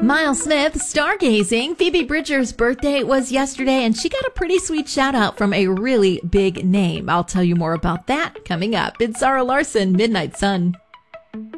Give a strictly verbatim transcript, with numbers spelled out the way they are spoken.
Miles Smith, stargazing. Phoebe Bridgers' birthday was yesterday, and she got a pretty sweet shout out from a really big name. I'll tell you more about that coming up. It's Zara Larson, Midnight Sun.